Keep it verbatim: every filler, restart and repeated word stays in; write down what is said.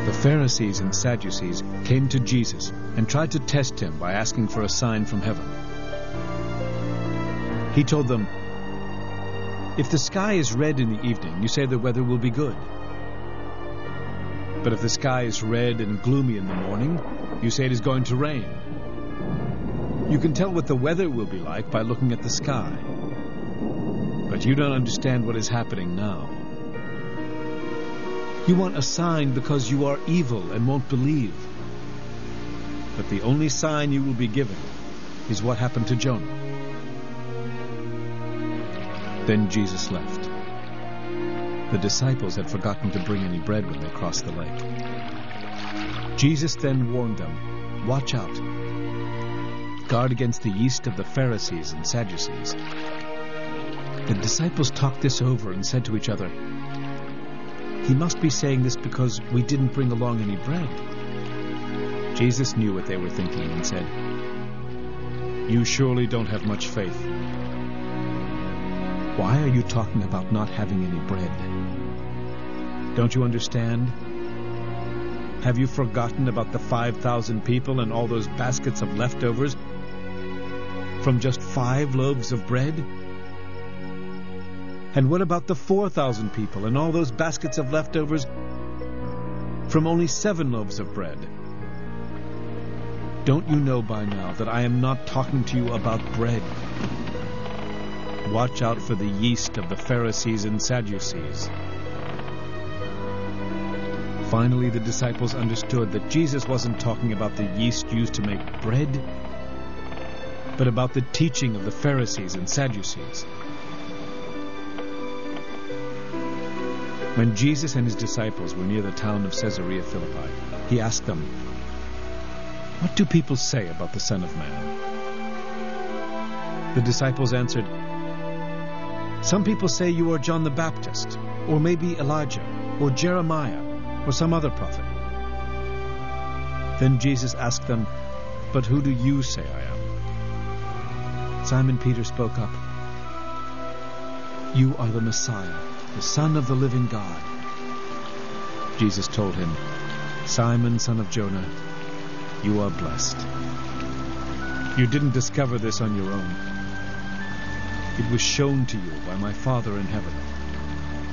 The Pharisees and Sadducees came to Jesus and tried to test him by asking for a sign from heaven. He told them, "If the sky is red in the evening, you say the weather will be good. But if the sky is red and gloomy in the morning, you say it is going to rain. You can tell what the weather will be like by looking at the sky. But you don't understand what is happening now. You want a sign because you are evil and won't believe. But the only sign you will be given is what happened to Jonah." Then Jesus left. The disciples had forgotten to bring any bread when they crossed the lake. Jesus then warned them, "Watch out. Guard against the yeast of the Pharisees and Sadducees." The disciples talked this over and said to each other, "He must be saying this because we didn't bring along any bread." Jesus knew what they were thinking and said, "You surely don't have much faith. Why are you talking about not having any bread? Don't you understand? Have you forgotten about the five thousand people and all those baskets of leftovers from just five loaves of bread? And what about the four thousand people and all those baskets of leftovers from only seven loaves of bread? Don't you know by now that I am not talking to you about bread? Watch out for the yeast of the Pharisees and Sadducees." Finally, the disciples understood that Jesus wasn't talking about the yeast used to make bread, but about the teaching of the Pharisees and Sadducees. When Jesus and his disciples were near the town of Caesarea Philippi, he asked them, "What do people say about the Son of Man?" The disciples answered, "Some people say you are John the Baptist, or maybe Elijah, or Jeremiah, or some other prophet." Then Jesus asked them, "But who do you say I am?" Simon Peter spoke up, "You are the Messiah, the Son of the living God." Jesus told him, "Simon, son of Jonah, you are blessed. You didn't discover this on your own. It was shown to you by my Father in heaven.